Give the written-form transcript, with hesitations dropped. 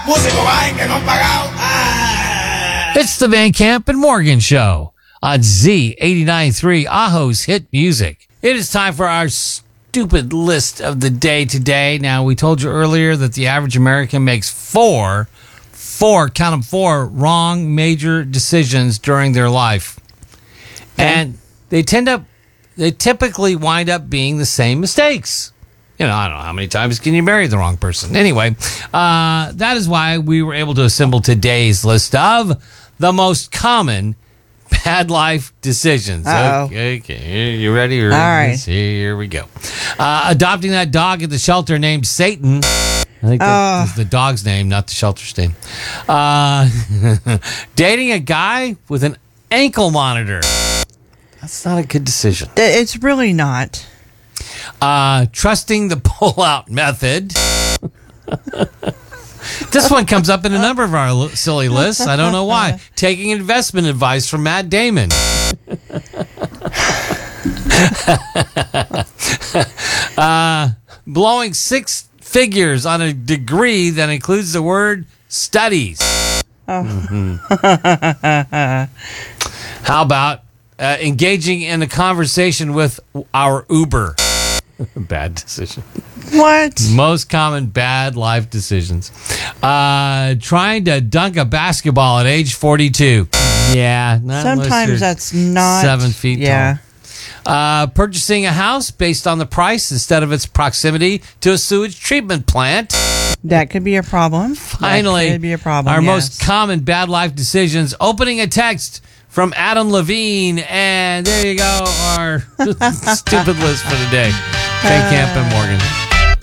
It's the Van Camp and Morgan Show on Z89.3, Aho's Hit Music. It is time for our stupid list of the day today. Now, we told you earlier that the average American makes four, count them, four wrong major decisions during their life. And they typically wind up being the same mistakes. You know, I don't know how many times can you marry the wrong person. Anyway, that is why we were able to assemble today's list of the most common bad life decisions. Uh-oh. Okay, you ready? All right. Here we go. Adopting that dog at the shelter named Satan. I think that is the dog's name, not the shelter's name. Dating a guy with an ankle monitor. That's not a good decision. It's really not. Trusting the pull-out method. This one comes up in a number of our silly lists. I don't know why. Taking investment advice from Matt Damon. Blowing six figures on a degree that includes the word studies. Mm-hmm. How about engaging in a conversation with our Uber? Bad decision. What? Most common bad life decisions. Trying to dunk a basketball at age 42. Yeah. Sometimes that's not 7 feet yeah. tall. Purchasing a house based on the price instead of its proximity to a sewage treatment plant. That could be a problem. Finally, that could be a problem, our yes. most common bad life decisions. Opening a text from Adam Levine. And there you go, our stupid list for the day. Van Camp and Morgan.